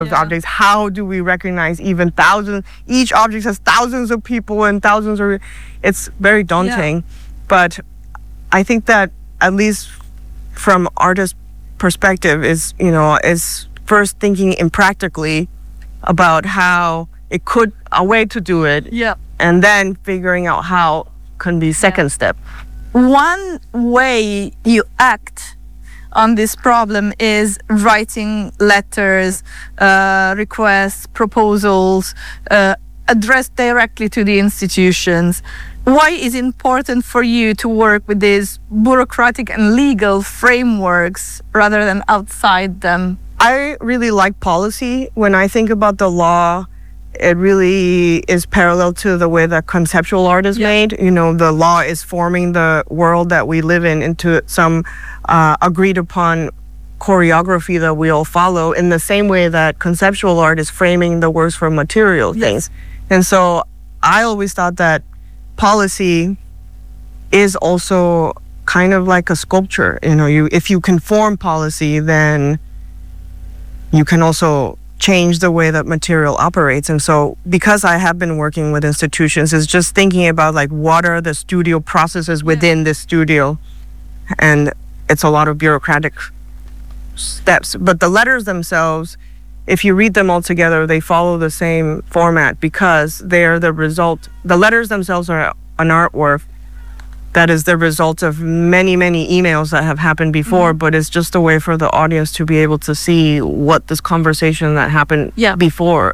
of objects. How do we recognize even thousands? Each object has thousands of people and thousands of... It's very daunting. But I think that at least from artist perspective is first thinking impractically about how it could, a way to do it. And then figuring out how can be second step. One way you act on this problem is writing letters, requests, proposals, addressed directly to the institutions. Why is it important for you to work with these bureaucratic and legal frameworks rather than outside them? I really like policy. When I think about the law, it really is parallel to the way that conceptual art is made. The law is forming the world that we live in into some agreed upon choreography that we all follow, in the same way that conceptual art is framing the works for material things. And so I always thought that policy is also kind of like a sculpture. If you can form policy, then you can also change the way that material operates. And so because I have been working with institutions, it's just thinking about like what are the studio processes within the studio. And it's a lot of bureaucratic steps. But the letters themselves, if you read them all together, they follow the same format because they're the result. The letters themselves are an artwork that is the result of many, many emails that have happened before, but it's just a way for the audience to be able to see what this conversation that happened before.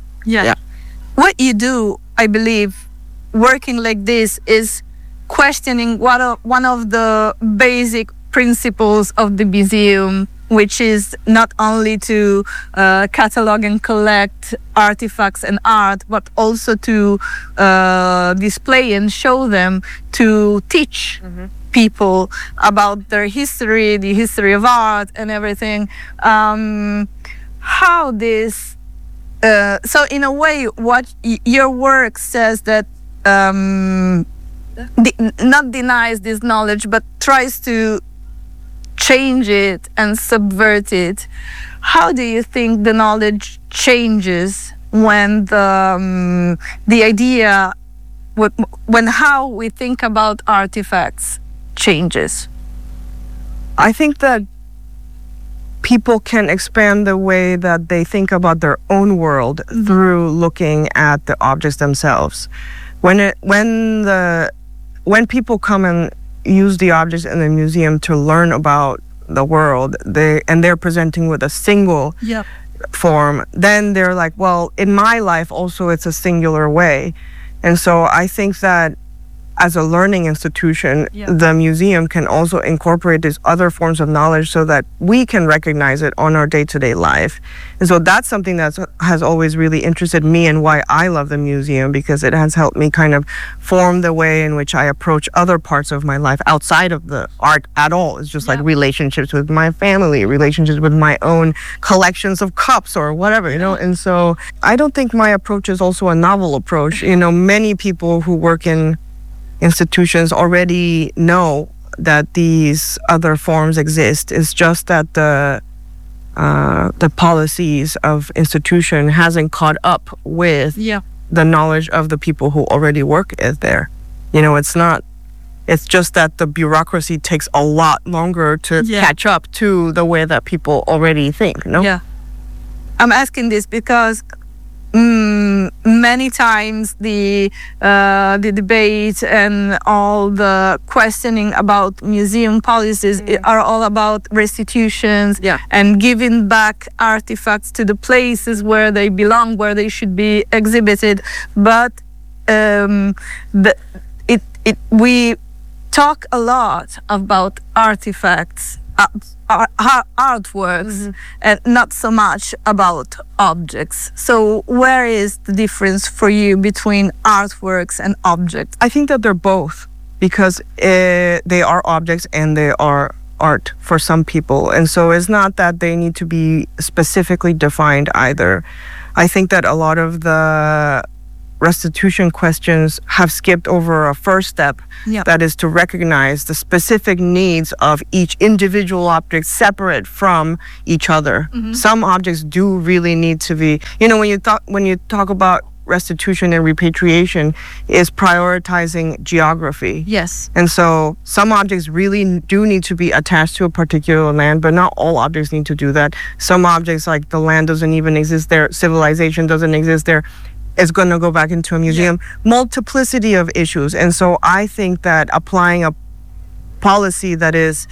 What you do, I believe, working like this is questioning one of the basic principles of the museum, which is not only to catalog and collect artifacts and art, but also to display and show them, to teach people about their history, the history of art and everything. How this... so in a way, what your work says that not denies this knowledge, but tries to change it and subvert it. How do you think the knowledge changes when the idea, when how we think about artifacts changes? I think that people can expand the way that they think about their own world through looking at the objects themselves. When people come and use the objects in the museum to learn about the world, they're presenting with a single form, then they're like, well, in my life also it's a singular way. And so I think that as a learning institution, the museum can also incorporate these other forms of knowledge so that we can recognize it on our day-to-day life. And so that's something that has always really interested me and why I love the museum, because it has helped me kind of form the way in which I approach other parts of my life outside of the art at all. It's just like relationships with my family, relationships with my own collections of cups or whatever, And so I don't think my approach is also a novel approach. Many people who work in institutions already know that these other forms exist. It's just that the policies of institution hasn't caught up with the knowledge of the people who already work there. It's just that the bureaucracy takes a lot longer to catch up to the way that people already think. I'm asking this because many times the debate and all the questioning about museum policies are all about restitutions and giving back artifacts to the places where they belong, where they should be exhibited. But we talk a lot about artifacts, artworks, and not so much about objects. So where is the difference for you between artworks and objects? I think that they're both, because they are objects and they are art for some people. And so it's not that they need to be specifically defined either. I think that a lot of the restitution questions have skipped over a first step, that is to recognize the specific needs of each individual object separate from each other. Some objects do really need to be, when you talk about restitution and repatriation, is prioritizing geography. Yes. And so some objects really do need to be attached to a particular land, but not all objects need to do that. Some objects, like the land doesn't even exist there, civilization doesn't exist there, it's going to go back into a museum. Multiplicity of issues. And so I think that applying a policy that is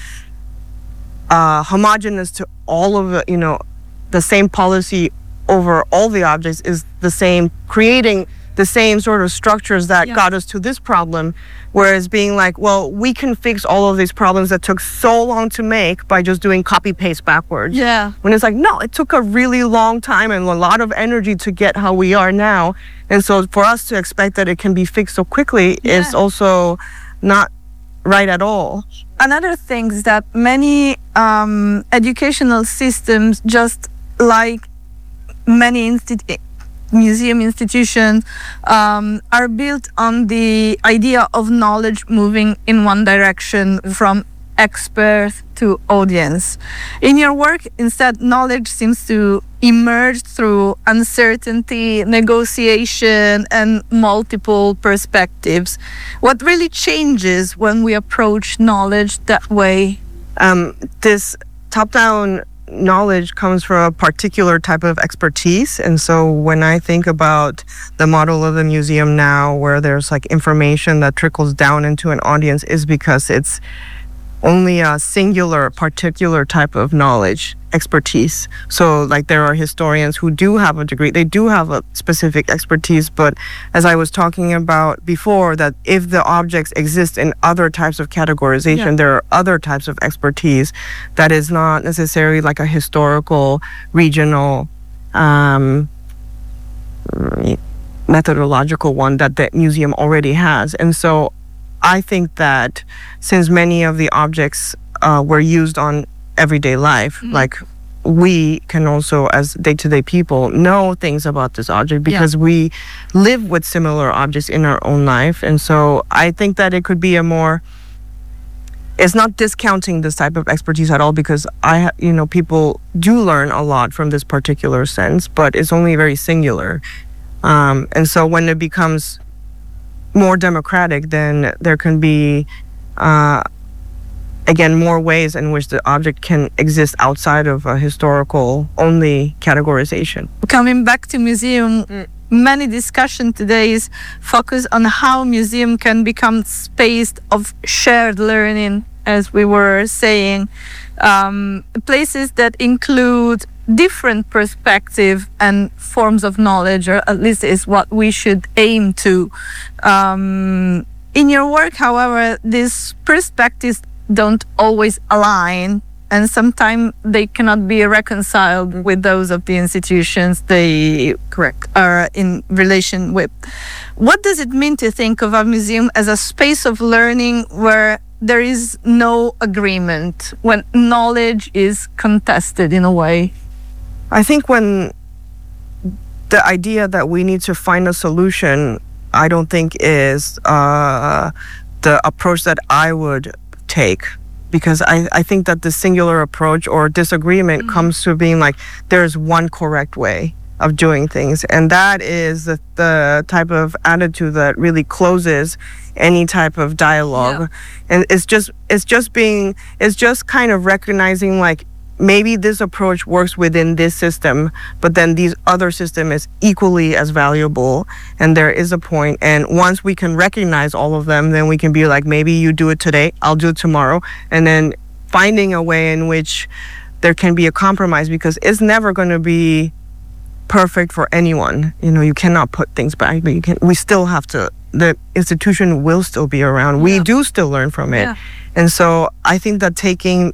homogeneous to all of the same policy over all the objects is the same, creating the same sort of structures that got us to this problem, whereas being like, well, we can fix all of these problems that took so long to make by just doing copy paste backwards. When it's like, no, it took a really long time and a lot of energy to get how we are now. And so for us to expect that it can be fixed so quickly is also not right at all. Another thing is that many educational systems, just like many museum institutions, are built on the idea of knowledge moving in one direction from expert to audience. In your work, instead, knowledge seems to emerge through uncertainty, negotiation, and multiple perspectives. What really changes when we approach knowledge that way? This top-down knowledge comes from a particular type of expertise. And so when I think about the model of the museum now, where there's like information that trickles down into an audience, is because it's only a singular, particular type of knowledge, expertise. So like there are historians who do have a degree, they do have a specific expertise, but as I was talking about before, that if the objects exist in other types of categorization, there are other types of expertise that is not necessarily like a historical, regional, methodological one that the museum already has. And so I think that since many of the objects were used on everyday life, like we can also, as day-to-day people, know things about this object because we live with similar objects in our own life. And so I think that it could be it's not discounting this type of expertise at all, because people do learn a lot from this particular sense, but it's only very singular. And so when it becomes more democratic, then there can be again more ways in which the object can exist outside of a historical only categorization. Coming back to museum, many discussion today is focused on how museum can become space of shared learning, as we were saying, places that include different perspective and forms of knowledge, or at least is what we should aim to. In your work, however, these perspectives don't always align, and sometimes they cannot be reconciled with those of the institutions they are in relation with. What does it mean to think of a museum as a space of learning where there is no agreement, when knowledge is contested in a way? I think when the idea that we need to find a solution, I don't think is the approach that I would take, because I think that the singular approach or disagreement comes to being like there's one correct way of doing things, and that is the type of attitude that really closes any type of dialogue. And it's just kind of recognizing like maybe this approach works within this system, but then these other system is equally as valuable, and there is a point. And once we can recognize all of them, then we can be like, maybe you do it today, I'll do it tomorrow, and then finding a way in which there can be a compromise, because it's never going to be perfect for anyone. You cannot put things back, but we still have to, the institution will still be around. We do still learn from it. And so I think that taking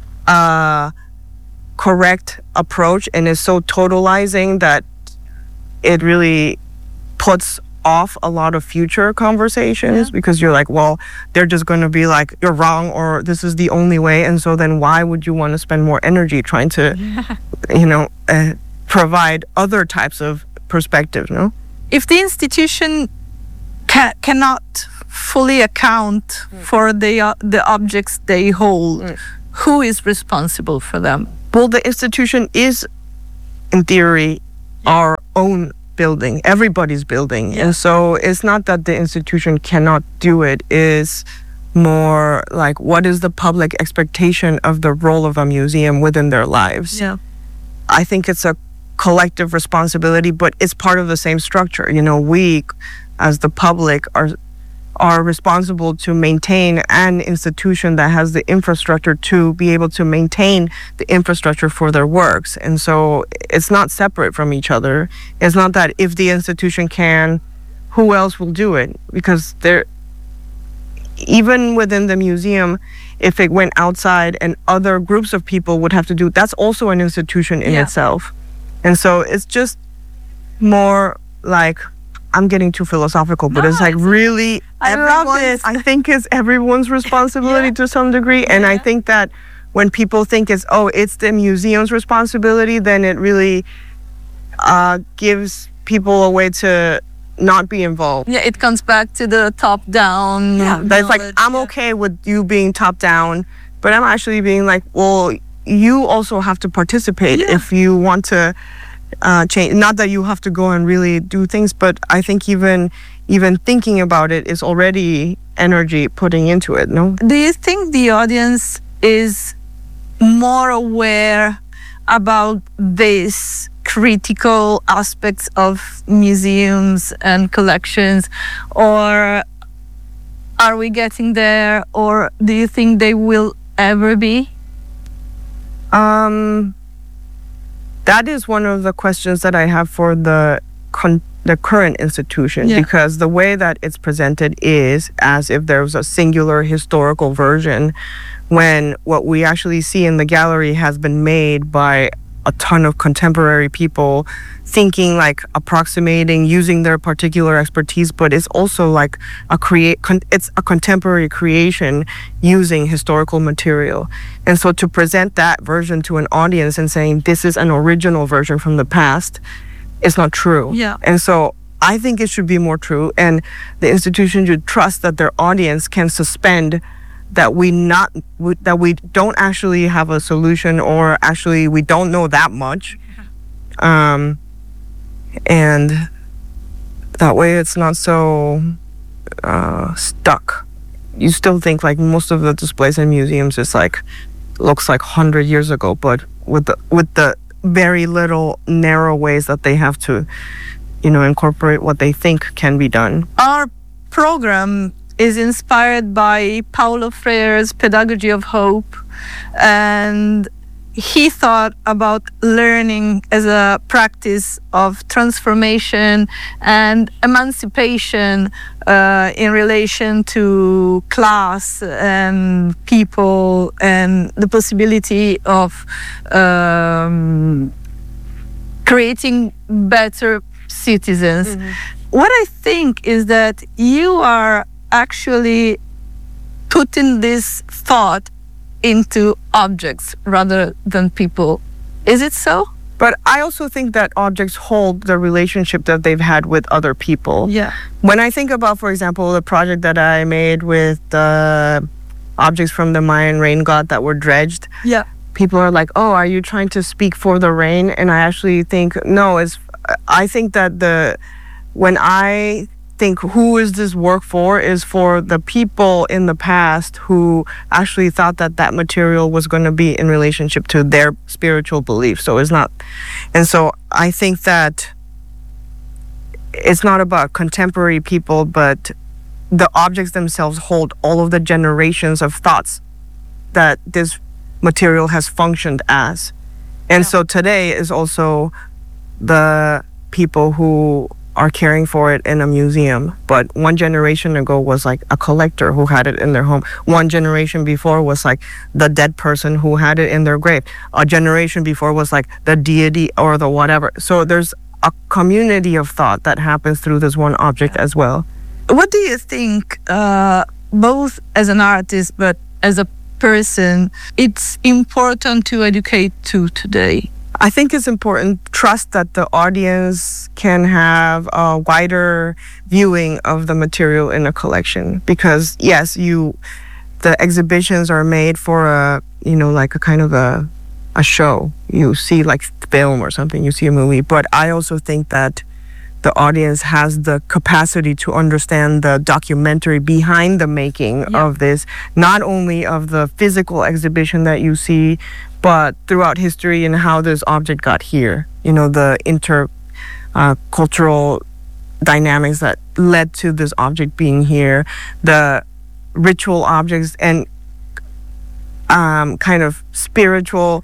correct approach and is so totalizing that it really puts off a lot of future conversations, because you're like, well, they're just going to be like, you're wrong, or this is the only way. And so then why would you want to spend more energy trying to provide other types of perspectives, no? if the institution cannot fully account for the objects they hold, who is responsible for them? Well, the institution is, in theory, our own building, everybody's building. And so it's not that the institution cannot do it, it's more like, what is the public expectation of the role of a museum within their lives? Yeah. I think it's a collective responsibility, but it's part of the same structure. You know, we as the public are responsible to maintain an institution that has the infrastructure to be able to maintain the infrastructure for their works. And so it's not separate from each other. It's not that if the institution can, who else will do it? Because even within the museum, if it went outside and other groups of people would have to do, that's also an institution in itself. And so it's just more like, I'm getting too philosophical, but it's like really, I love this. I think it's everyone's responsibility to some degree. And I think that when people think it's the museum's responsibility, then it really gives people a way to not be involved. Yeah, it comes back to the top-down. Yeah, that's like, I'm okay with you being top-down, but I'm actually being like, well, you also have to participate if you want to change. Not that you have to go and really do things, but I think even thinking about it is already energy putting into it, no? Do you think the audience is more aware about these critical aspects of museums and collections, or are we getting there, or do you think they will ever be? That is one of the questions that I have for the current institution, because the way that it's presented is as if there was a singular historical version, when what we actually see in the gallery has been made by a ton of contemporary people thinking, like approximating, using their particular expertise, but it's also like it's a contemporary creation using historical material. And so to present that version to an audience and saying this is an original version from the past, it's not true. Yeah. And so I think it should be more true, and the institution should trust that their audience can suspend that we don't actually have a solution, or actually we don't know that much, and that way it's not so stuck. You still think like most of the displays in museums is like looks like 100 years ago, but with the very little narrow ways that they have to, incorporate what they think can be done. Our program is inspired by Paulo Freire's Pedagogy of Hope, and he thought about learning as a practice of transformation and emancipation in relation to class and people, and the possibility of creating better citizens. Mm-hmm. What I think is that you are actually putting this thought into objects rather than people. Is it so? But I also think that objects hold the relationship that they've had with other people. Yeah. When I think about, for example, the project that I made with the objects from the Mayan rain god that were dredged, people are like, oh, are you trying to speak for the rain? And I actually think, no, I think that when I think who is this work for is for the people in the past who actually thought that material was going to be in relationship to their spiritual beliefs. So it's not, and so I think that it's not about contemporary people, but the objects themselves hold all of the generations of thoughts that this material has functioned as. And so today is also the people who are caring for it in a museum, but one generation ago was like a collector who had it in their home. One generation before was like the dead person who had it in their grave. A generation before was like the deity or the whatever. So there's a community of thought that happens through this one object as well. What do you think, both as an artist but as a person, it's important to educate to today? I think it's important trust that the audience can have a wider viewing of the material in a collection, because yes, the exhibitions are made for a like a kind of a show. You see like film or something, you see a movie, but I also think that the audience has the capacity to understand the documentary behind the making of this, not only of the physical exhibition that you see, but throughout history and how this object got here. The cultural dynamics that led to this object being here, the ritual objects and kind of spiritual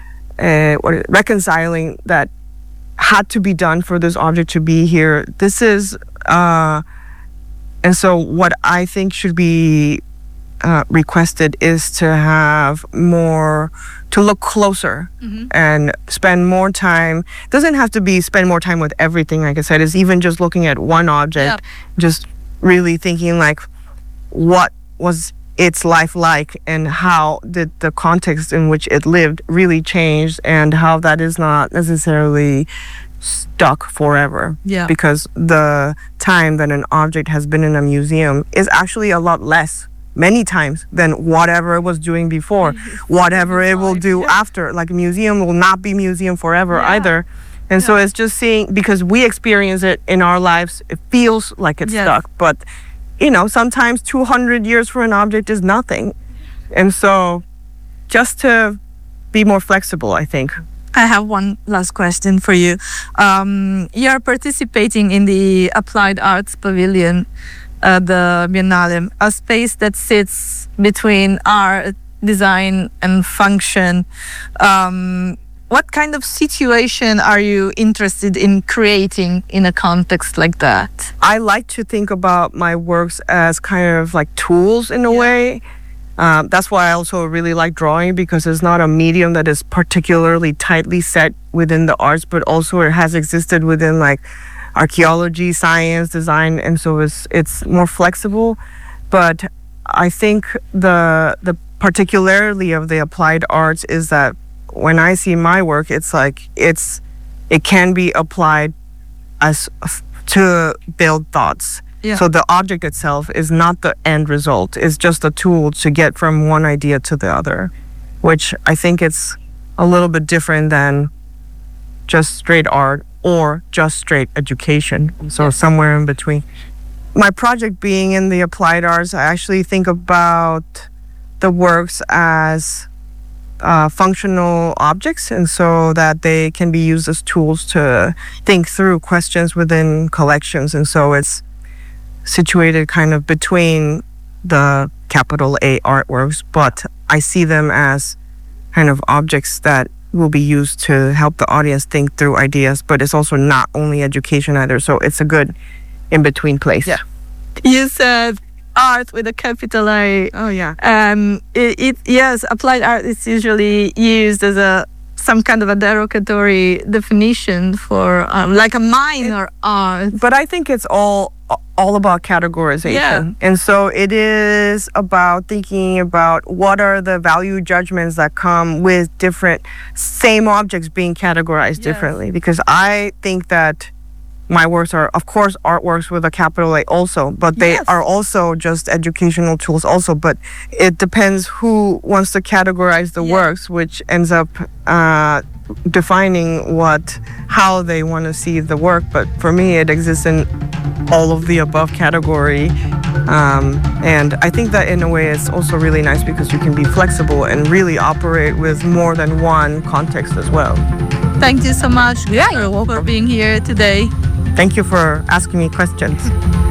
reconciling that had to be done for this object to be here. This is and so what I think should be requested is to have more, to look closer and spend more time. Doesn't have to be spend more time with everything, like I said. It's even just looking at one object, just really thinking like, what was its life like, and how did the context in which it lived really change, and how that is not necessarily stuck forever. Because the time that an object has been in a museum is actually a lot less, many times, than whatever it was doing before, whatever it will do after. Like a museum will not be museum forever either. And so it's just seeing, because we experience it in our lives, it feels like it's stuck, but sometimes 200 years for an object is nothing. And so just to be more flexible, I think. I have one last question for you. You're participating in the Applied Arts Pavilion, the Biennale, a space that sits between art, design, and function. What kind of situation are you interested in creating in a context like that? I like to think about my works as kind of like tools in a way. That's why I also really like drawing, because it's not a medium that is particularly tightly set within the arts, but also it has existed within like archaeology, science, design, and so it's more flexible. But I think the particularity of the applied arts is that when I see my work, it's like it can be applied as to build thoughts. So the object itself is not the end result. It's just a tool to get from one idea to the other, which I think it's a little bit different than just straight art or just straight education. So somewhere in between. My project being in the applied arts, I actually think about the works as functional objects, and so that they can be used as tools to think through questions within collections. And so it's situated kind of between the capital A artworks, but I see them as kind of objects that will be used to help the audience think through ideas, but it's also not only education either. So it's a good in-between place. You said art with a capital A. Oh yeah. Yes, applied art is usually used as some kind of a derogatory definition for like a minor art. But I think it's all about categorization. And so it is about thinking about what are the value judgments that come with different same objects being categorized differently. Because I think that my works are, of course, artworks with a capital A also, but they are also just educational tools also. But it depends who wants to categorize the works, which ends up defining how they want to see the work. But for me, it exists in all of the above category. And I think that in a way it's also really nice because you can be flexible and really operate with more than one context as well. Thank you so much for being here today. Thank you for asking me questions.